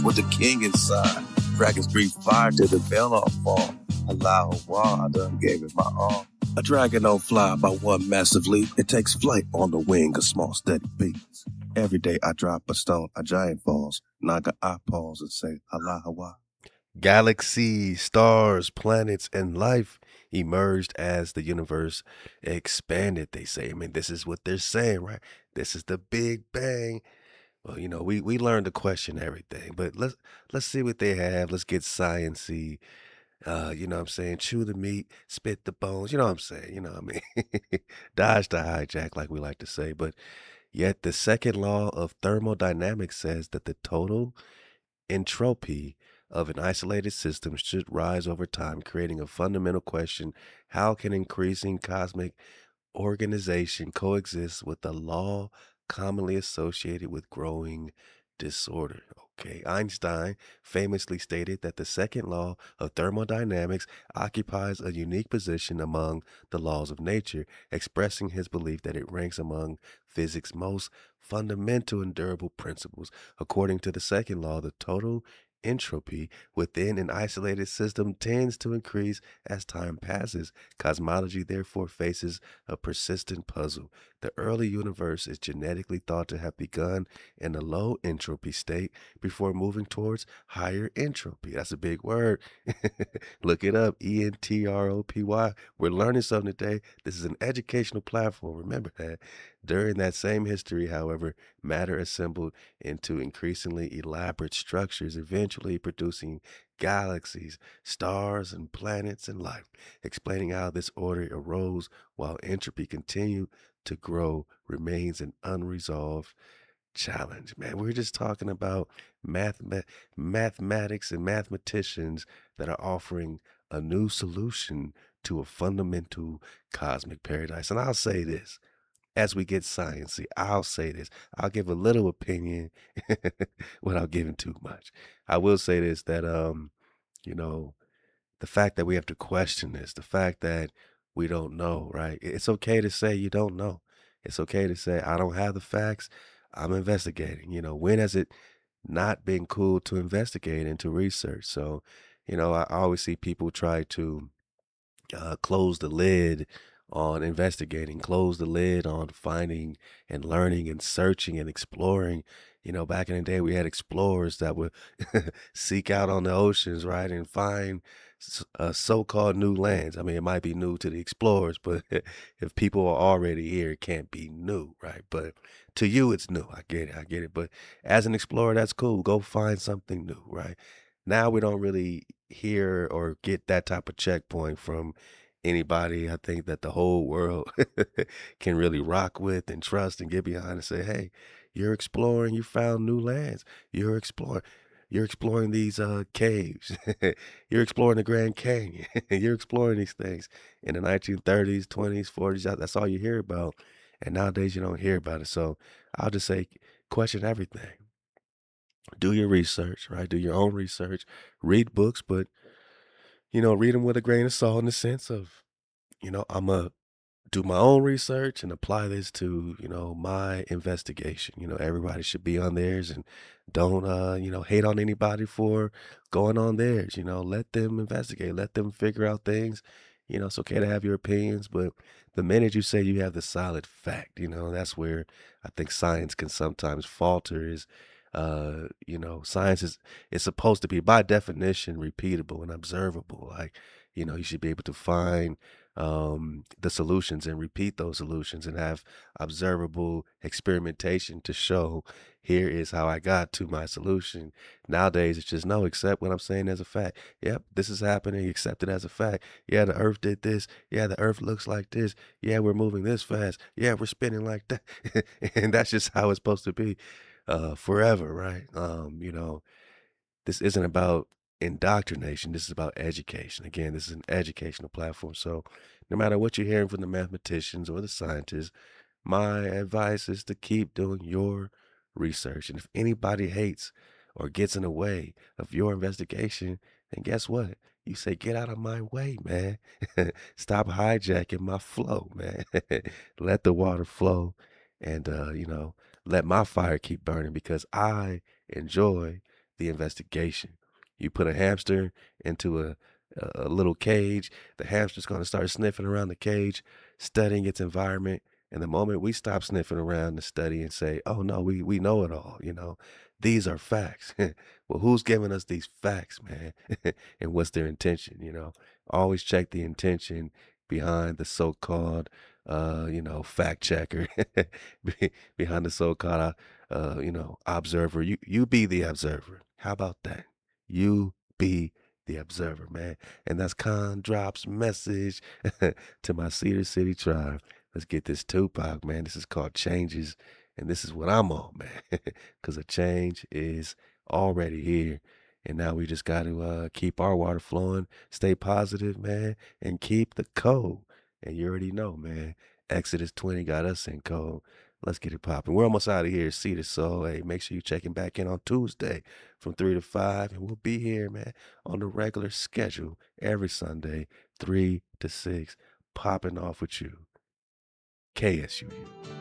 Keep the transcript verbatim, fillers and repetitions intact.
with the king inside. Dragons breathe fire till the veil all fall. Allow Allah, I done gave it my all. A dragon don't fly by one massive leap. It takes flight on the wing of small steady beats. Every day I drop a stone, a giant falls. Naga I pause and say, Allah Hawa. Galaxies, stars, planets, and life emerged as the universe expanded, they say. I mean, this is what they're saying, right? This is the Big Bang. Well, you know, we we learned to question everything, but let's let's see what they have. Let's get sciency. Uh, you know what I'm saying? Chew the meat, spit the bones. You know what I'm saying? You know what I mean? Dodge the hijack, like we like to say. But yet the second law of thermodynamics says that the total entropy of an isolated system should rise over time, creating a fundamental question: how can increasing cosmic organization coexist with the law commonly associated with growing disorder? Okay, Einstein famously stated that the second law of thermodynamics occupies a unique position among the laws of nature, expressing his belief that it ranks among physics' most fundamental and durable principles. According to the second law, the total entropy within an isolated system tends to increase as time passes. Cosmology therefore faces a persistent puzzle. The early universe is genetically thought to have begun in a low entropy state before moving towards higher entropy. That's a big word. Look it up, E N T R O P Y. We're learning something today. This is an educational platform. Remember that. During that same history, however, matter assembled into increasingly elaborate structures, eventually producing galaxies, stars, and planets and life. Explaining how this order arose while entropy continued to grow remains an unresolved challenge. Man, we're just talking about math, mathematics and mathematicians that are offering a new solution to a fundamental cosmic paradox. And I'll say this as we get sciencey, I'll say this. I'll give a little opinion without giving too much. I will say this, that um, you know, the fact that we have to question this, the fact that we don't know, right? It's okay to say you don't know. It's okay to say I don't have the facts. I'm investigating. You know, when has it not been cool to investigate and to research? So, you know, I always see people try to uh, close the lid on investigating, close the lid on finding and learning and searching and exploring. You know, back in the day, we had explorers that would seek out on the oceans, right, and find s- uh, so-called new lands. I mean, it might be new to the explorers, but if people are already here, it can't be new, right? But to you, it's new. I get it. I get it. But as an explorer, that's cool. Go find something new, right? Now we don't really hear or get that type of checkpoint from anybody. I think that the whole world can really rock with and trust and get behind and say, hey, you're exploring, you found new lands. You're exploring. You're exploring these uh, caves. You're exploring the Grand Canyon. You're exploring these things in the nineteen thirties, twenties, forties. that- That's all you hear about. And nowadays you don't hear about it. So I'll just say question everything. Do your research, right? Do your own research. Read books, but you know, read them with a grain of salt in the sense of, you know, I'm a do my own research and apply this to, you know, my investigation. You know, everybody should be on theirs and don't, uh, you know, hate on anybody for going on theirs. You know, let them investigate, let them figure out things. You know, it's okay to have your opinions, but the minute you say you have the solid fact, you know, that's where I think science can sometimes falter is, uh, you know, science is, is supposed to be by definition repeatable and observable. Like, you know, you should be able to find um, the solutions and repeat those solutions and have observable experimentation to show here is how I got to my solution. Nowadays, it's just no, accept what I'm saying as a fact. Yep, this is happening, accept it as a fact. Yeah, the earth did this. Yeah, the earth looks like this. Yeah, we're moving this fast. Yeah, we're spinning like that. And that's just how it's supposed to be uh, forever, right? Um, you know, this isn't about indoctrination. This is about education. Again, this is an educational platform. So no matter what you're hearing from the mathematicians or the scientists, my advice is to keep doing your research. And if anybody hates or gets in the way of your investigation, then guess what? You say, get out of my way, man. Stop hijacking my flow, man. Let the water flow and, uh, you know, let my fire keep burning because I enjoy the investigation. You put a hamster into a a, a little cage, the hamster's going to start sniffing around the cage, studying its environment. And the moment we stop sniffing around the study and say, "Oh no, we we know it all," you know, these are facts. Well, who's giving us these facts, man? And what's their intention? You know, always check the intention behind the so-called, uh, you know, fact checker, be- behind the so-called, uh, uh, you know, observer. You you be the observer. How about that? You be the observer, man. And that's Con Drop's message to my Cedar City tribe. Let's get this Tupac, man. This is called Changes, and this is what I'm on, man. Because a change is already here. And now we just got to uh, keep our water flowing, stay positive, man, and keep the code. And you already know, man. Exodus twenty got us in code. Let's get it popping. We're almost out of here, Cedar. So, hey, make sure you're checking back in on Tuesday from three to five. And we'll be here, man, on the regular schedule every Sunday, three to six, popping off with you. K S U U.